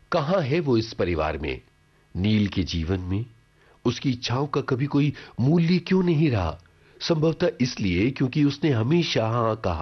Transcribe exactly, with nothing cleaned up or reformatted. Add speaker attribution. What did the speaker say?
Speaker 1: कहां है वो इस परिवार में? नील के जीवन में उसकी इच्छाओं का कभी कोई मूल्य क्यों नहीं रहा? संभवतः इसलिए क्योंकि उसने हमेशा हां कहा।